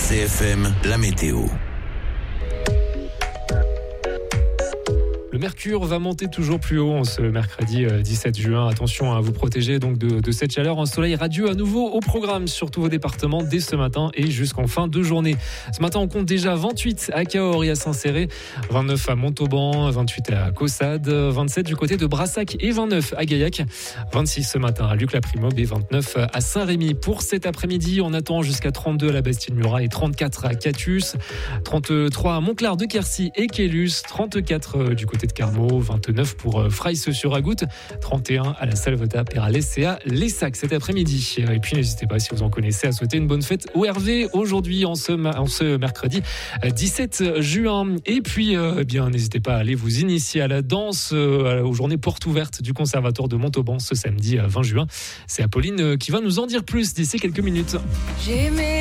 RCFM, la météo. Le mercure va monter toujours plus haut ce mercredi 17 juin. Attention à vous protéger donc de cette chaleur. Un soleil radieux à nouveau au programme sur tous vos départements dès ce matin et jusqu'en fin de journée. Ce matin, on compte déjà 28 à Cahors et à Saint-Céré, 29 à Montauban, 28 à Caussade, 27 du côté de Brassac et 29 à Gaillac, 26 ce matin à Luc-la-Primobe et 29 à Saint-Rémy. Pour cet après-midi, on attend jusqu'à 32 à la Bastide-Murat et 34 à Catus, 33 à Montclar de Quercy et Quélus, 34 du côté de Carmaux, 29 pour Fraisse-sur-Agoutte, 31 à la Salvetat, Péralès et à Lessac cet après-midi. Et puis n'hésitez pas, si vous en connaissez, à souhaiter une bonne fête au Hervé aujourd'hui en ce mercredi 17 juin. Et puis n'hésitez pas à aller vous initier à la danse aux journées portes ouvertes du Conservatoire de Montauban ce samedi 20 juin. C'est Apolline qui va nous en dire plus d'ici quelques minutes.